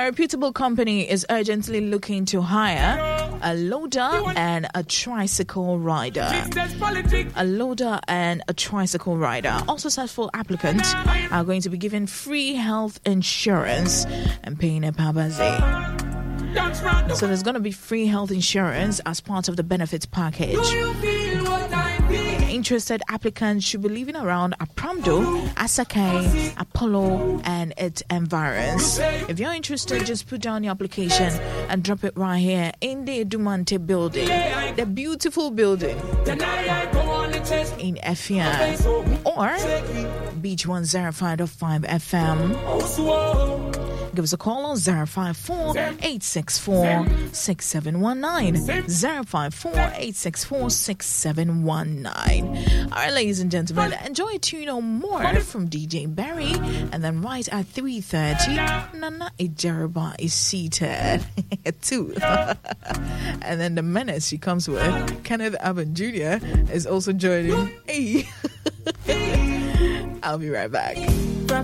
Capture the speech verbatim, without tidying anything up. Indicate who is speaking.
Speaker 1: reputable company is urgently looking to hire a loader and a tricycle rider. A loader and a tricycle rider. All successful applicants are going to be given free health insurance and paying a pabazi. So there's going to be free health insurance as part of the benefits package. Interested applicants should be living around Apramdo, Asake, Apollo, and its environs. If you're interested, just put down your application and drop it right here in the Dumante building, the beautiful building in Efia, or Beach one oh five point five F M. Give us a call on zero five four, eight six four, six seven one nine. zero five four, eight six four, six seven one nine. All right, ladies and gentlemen, enjoy to know more from D J Barry. And then right at three thirty, Nana Ijeruba is seated. Two. And then the menace she comes with, Kenneth Aben Junior, is also joining. Hey. I'll be right back.